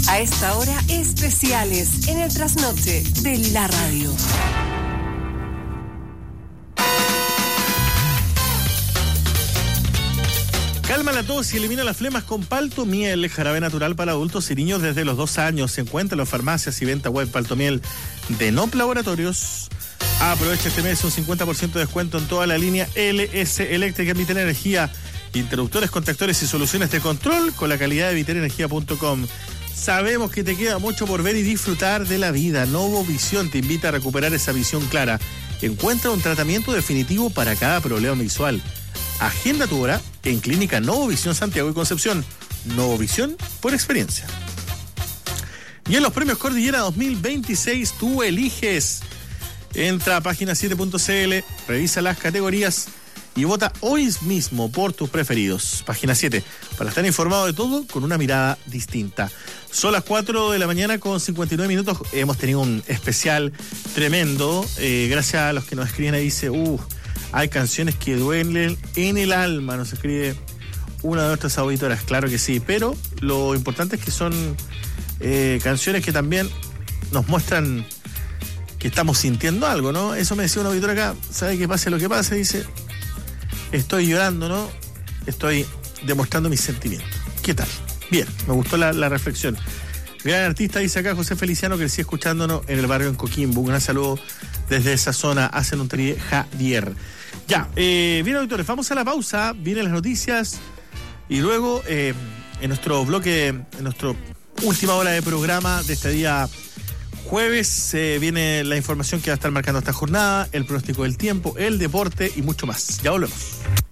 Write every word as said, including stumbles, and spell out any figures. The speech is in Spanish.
A esta hora, especiales en el trasnoche de la radio. Calma la tos y elimina las flemas con Paltomiel, jarabe natural para adultos y niños desde los dos años. Se encuentra en las farmacias y venta web. Paltomiel de N O P Laboratorios. Aprovecha este mes un cincuenta por ciento de descuento en toda la línea L S Eléctrica Viter Energía. Interruptores, contactores y soluciones de control con la calidad de viter energía punto com. Sabemos que te queda mucho por ver y disfrutar de la vida. Novo Visión te invita a recuperar esa visión clara. Encuentra un tratamiento definitivo para cada problema visual. Agenda tu hora en Clínica Novo Visión Santiago y Concepción. Novo Visión por experiencia. Y en los premios Cordillera dos mil veintiséis tú eliges. Entra a página siete punto c l, revisa las categorías y vota hoy mismo por tus preferidos. Página siete, para estar informado de todo con una mirada distinta. Son las cuatro de la mañana con cincuenta y nueve minutos. Hemos tenido un especial tremendo. Eh, gracias a los que nos escriben ahí, dice, uh, hay canciones que duelen en el alma, nos escribe una de nuestras auditoras. Claro que sí, pero lo importante es que son eh, canciones que también nos muestran que estamos sintiendo algo, ¿no? Eso me decía un auditor acá, ¿sabe que pase lo que pase? Dice, estoy llorando, ¿no? Estoy demostrando mis sentimientos. ¿Qué tal? Bien, me gustó la, la reflexión. Gran artista, dice acá José Feliciano, crecí escuchándonos en el barrio en Coquimbo. Un gran saludo desde esa zona, hacen un trío Javier. Ya, eh, bien, auditores, vamos a la pausa, vienen las noticias y luego eh, en nuestro bloque, en nuestra última hora de programa de este día jueves, eh, viene la información que va a estar marcando esta jornada, el pronóstico del tiempo, el deporte y mucho más. Ya volvemos.